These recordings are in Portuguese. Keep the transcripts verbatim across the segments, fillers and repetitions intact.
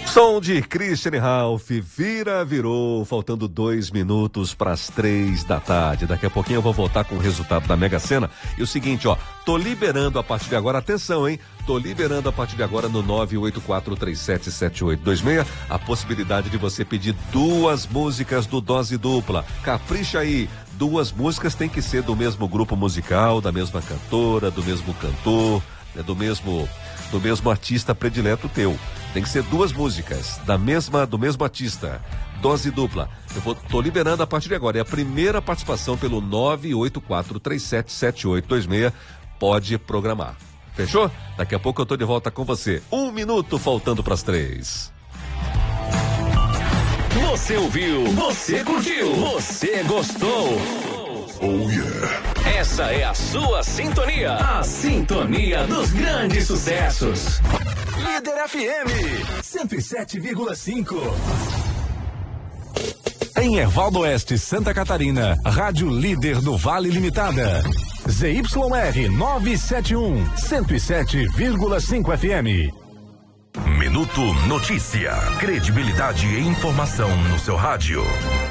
Som de Christian Ralph, vira, virou, faltando dois minutos para as três da tarde. Daqui a pouquinho eu vou voltar com o resultado da Mega Sena. E o seguinte, ó, tô liberando a partir de agora, atenção, hein? Tô liberando a partir de agora no nove oito quatro três sete sete oito dois seis a possibilidade de você pedir duas músicas do Dose Dupla. Capricha aí. Duas músicas tem que ser do mesmo grupo musical, da mesma cantora, do mesmo cantor, né, do mesmo do mesmo artista predileto teu. Tem que ser duas músicas da mesma do mesmo artista. Dose Dupla. Eu vou, tô liberando a partir de agora. É a primeira participação pelo nove oito quatro três sete sete oito dois seis. Pode programar. Fechou? Daqui a pouco eu tô de volta com você. Um minuto faltando para as três. Você ouviu, você curtiu, você gostou. Oh yeah. Essa é a sua sintonia. A sintonia dos grandes sucessos. Líder F M cento e sete vírgula cinco. Em Ervaldo Oeste, Santa Catarina, Rádio Líder do Vale Limitada. Z Y R novecentos e setenta e um, cento e sete vírgula cinco F M. Minuto Notícia. Credibilidade e informação no seu rádio.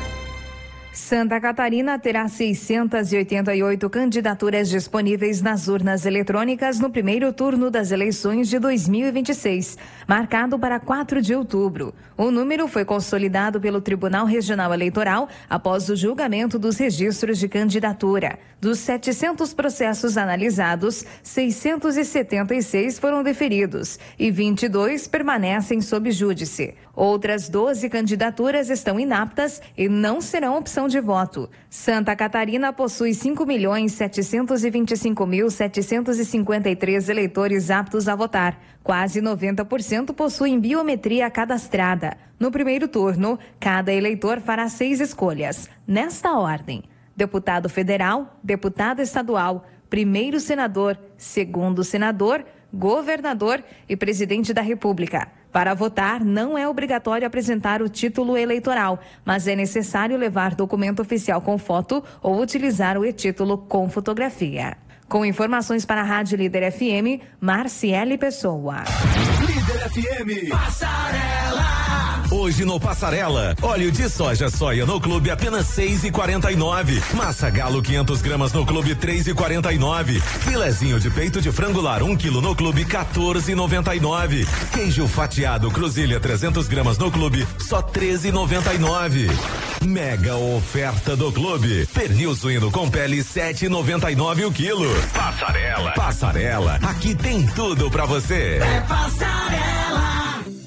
Santa Catarina terá seiscentas e oitenta e oito candidaturas disponíveis nas urnas eletrônicas no primeiro turno das eleições de dois mil e vinte e seis, marcado para quatro de outubro. O número foi consolidado pelo Tribunal Regional Eleitoral após o julgamento dos registros de candidatura. Dos setecentos processos analisados, seiscentos e setenta e seis foram deferidos e vinte e dois permanecem sob júdice. Outras doze candidaturas estão inaptas e não serão opção de voto. Santa Catarina possui cinco milhões setecentos e vinte e cinco mil setecentos e cinquenta e três eleitores aptos a votar. Quase noventa por cento possuem biometria cadastrada. No primeiro turno, cada eleitor fará seis escolhas. Nesta ordem: deputado federal, deputado estadual, primeiro senador, segundo senador, governador e presidente da República. Para votar, não é obrigatório apresentar o título eleitoral, mas é necessário levar documento oficial com foto ou utilizar o e-título com fotografia. Com informações para a Rádio Líder F M, Marciele Pessoa. Líder F M. Passarela. Hoje no Passarela, óleo de soja soia no clube apenas seis e quarenta e nove. Massa galo quinhentas gramas no clube três e quarenta e nove. Filezinho de peito de frango lar um quilo no clube quatorze e noventa e nove. Queijo fatiado Cruzilha trezentas gramas no clube só treze e noventa e nove. Mega oferta do clube. Pernil suíno com pele sete e noventa e nove o quilo. Passarela. Passarela. Aqui tem tudo pra você. É Passarela.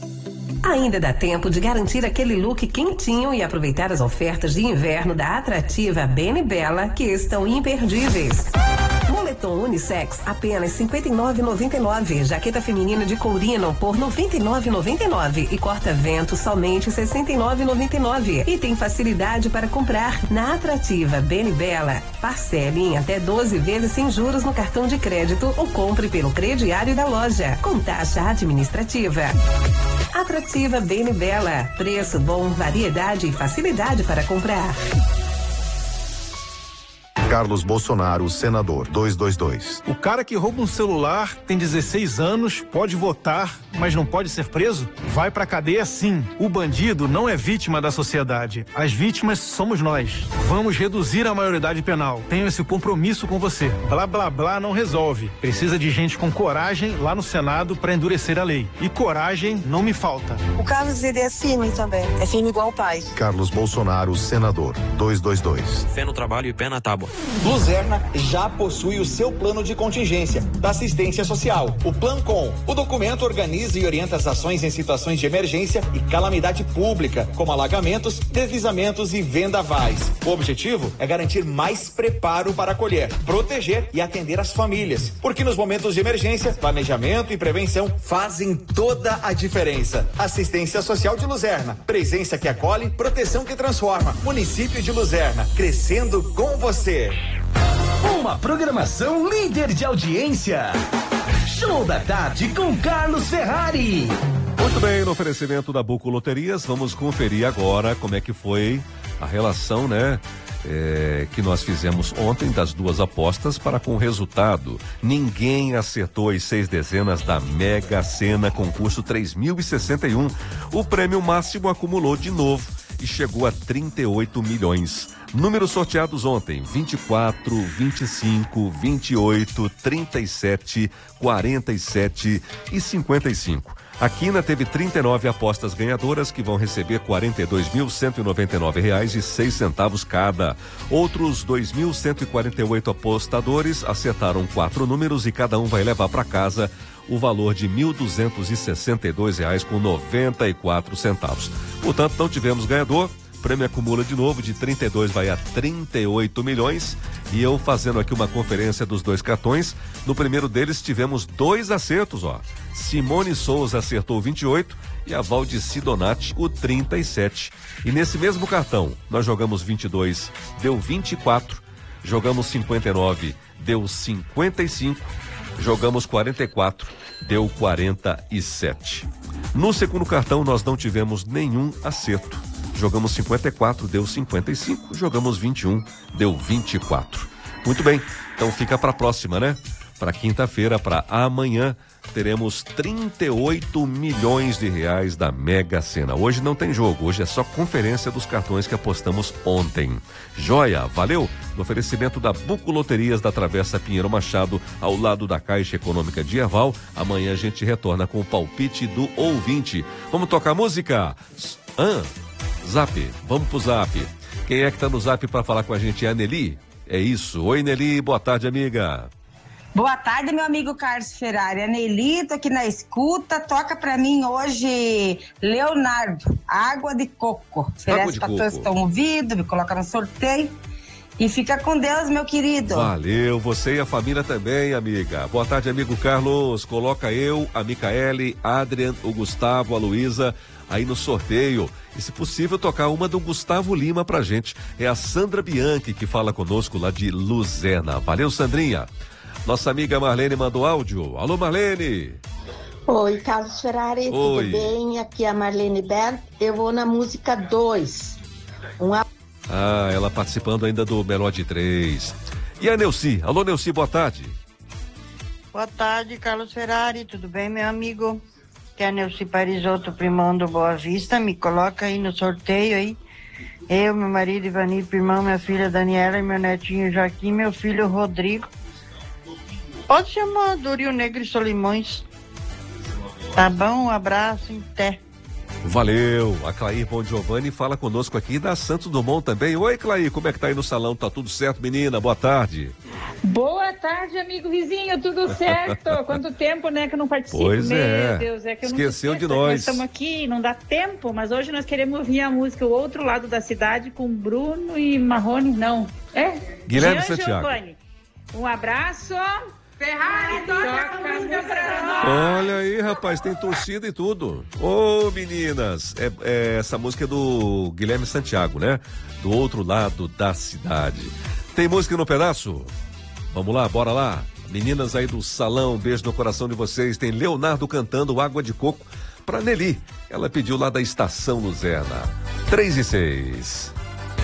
Ainda dá tempo de garantir aquele look quentinho e aproveitar as ofertas de inverno da atrativa Bene Bella, que estão imperdíveis. Moletom unissex apenas cinquenta e nove reais e noventa e nove centavos. Jaqueta feminina de courino por noventa e nove reais e noventa e nove centavos. E corta-vento somente sessenta e nove reais e noventa e nove centavos. E tem facilidade para comprar na atrativa Bene Bella. Parcele em até doze vezes sem juros no cartão de crédito ou compre pelo crediário da loja, com taxa administrativa. Atrativa Bene Bella. Preço bom, variedade e facilidade para comprar. Carlos Bolsonaro, senador, duzentos e vinte e dois. O cara que rouba um celular tem dezesseis anos, pode votar, mas não pode ser preso? Vai pra cadeia sim. O bandido não é vítima da sociedade. As vítimas somos nós. Vamos reduzir a maioridade penal. Tenho esse compromisso com você. Blá blá blá não resolve. Precisa de gente com coragem lá no Senado pra endurecer a lei. E coragem não me falta. O Carlos, ele é firme também. É firme igual o pai. Carlos Bolsonaro, senador, duzentos e vinte e dois. Fé no trabalho e pé na tábua. Luzerna já possui o seu plano de contingência da assistência social, o Plancom. O documento organiza e orienta as ações em situações de emergência e calamidade pública, como alagamentos, deslizamentos e vendavais. O objetivo é garantir mais preparo para acolher, proteger e atender as famílias, porque nos momentos de emergência, planejamento e prevenção fazem toda a diferença. Assistência Social de Luzerna, presença que acolhe, proteção que transforma. Município de Luzerna, crescendo com você. Uma programação líder de audiência. Show da tarde com Carlos Ferrari. Muito bem, no oferecimento da Buco Loterias, vamos conferir agora como é que foi a relação, né, é, que nós fizemos ontem das duas apostas para com o resultado. Ninguém acertou as seis dezenas da Mega Sena, concurso três mil e sessenta e um. O prêmio máximo acumulou de novo e chegou a trinta e oito milhões. Números sorteados ontem: vinte e quatro, vinte e cinco, vinte e oito, trinta e sete, quarenta e sete e cinquenta e cinco. A Quina teve trinta e nove apostas ganhadoras que vão receber quarenta e dois mil cento e noventa e nove reais e seis centavos cada. Outros dois mil cento e quarenta e oito apostadores acertaram quatro números e cada um vai levar para casa o valor de mil duzentos e sessenta e dois reais com noventa e quatro centavos. Portanto, não tivemos ganhador. O prêmio acumula de novo, de trinta e dois vai a trinta e oito milhões. E eu fazendo aqui uma conferência dos dois cartões. No primeiro deles tivemos dois acertos, ó. Simone Souza acertou vinte e oito e a Valdici Donati o trinta e sete. E nesse mesmo cartão, nós jogamos vinte e dois, deu vinte e quatro. Jogamos cinquenta e nove, deu cinquenta e cinco. Jogamos quarenta e quatro, deu quarenta e sete. No segundo cartão nós não tivemos nenhum acerto. Jogamos cinquenta e quatro, deu cinquenta e cinco. Jogamos vinte e um, deu vinte e quatro. Muito bem, então fica para a próxima, né? Para quinta-feira, para amanhã, teremos trinta e oito milhões de reais da Mega Sena. Hoje não tem jogo, hoje é só conferência dos cartões que apostamos ontem. Joia, valeu? No oferecimento da Buco Loterias da Travessa Pinheiro Machado, ao lado da Caixa Econômica de Erval. Amanhã a gente retorna com o palpite do ouvinte. Vamos tocar música? Ah, Zap, vamos pro Zap. Quem é que tá no Zap para falar com a gente? É a Nelly? É isso. Oi, Nelly, boa tarde, amiga. Boa tarde, meu amigo Carlos Ferrari. A Nelly, tô aqui na escuta. Toca pra mim hoje Leonardo, Água de Coco. Oferece pra todos que estão ouvindo, me coloca no sorteio. E fica com Deus, meu querido. Valeu, você e a família também, amiga. Boa tarde, amigo Carlos. Coloca eu, a Micaele, Adrian, o Gustavo, a Luísa aí no sorteio. E se possível, tocar uma do Gustavo Lima pra gente. É a Sandra Bianchi que fala conosco lá de Luzerna. Valeu, Sandrinha. Nossa amiga Marlene mandou áudio. Alô, Marlene. Oi, Carlos Ferrari, Oi. Tudo bem? Aqui é a Marlene Bert. Eu vou na música dois. Um a... Ah, ela participando ainda do Melody três. E a Neuci? Alô, Neuci, boa tarde. Boa tarde, Carlos Ferrari. Tudo bem, meu amigo? Que é a Neuci Parisotto, primão do Boa Vista. Me coloca aí no sorteio aí. Eu, meu marido Ivani, irmão, minha filha Daniela e meu netinho Joaquim, meu filho Rodrigo. Pode chamar do Rio Negro e Solimões. Tá bom? Um abraço, até. Valeu. A Clair Bon Giovanni fala conosco aqui da Santos Dumont também. Oi, Clair, como é que tá aí no salão? Tá tudo certo, menina? Boa tarde. Boa tarde, amigo vizinho, tudo certo? Quanto tempo, né, que eu não participo? Pois Meu é. Deus, é que eu Esqueceu não de esqueço, nós. Nós estamos aqui, não dá tempo, mas hoje nós queremos ouvir a música O Outro Lado da Cidade com Bruno e Marrone, não. É? Guilherme Jean Santiago. Giovanni. Um abraço. Ferrari, toca a música pra nós. Olha aí, rapaz, tem torcida e tudo. Ô, meninas, é, é, essa música é do Guilherme Santiago, né? Do Outro Lado da Cidade. Tem música no pedaço? Vamos lá, bora lá. Meninas aí do salão, beijo no coração de vocês. Tem Leonardo cantando Água de Coco pra Nelly. Ela pediu lá da Estação Luzerna. três e seis.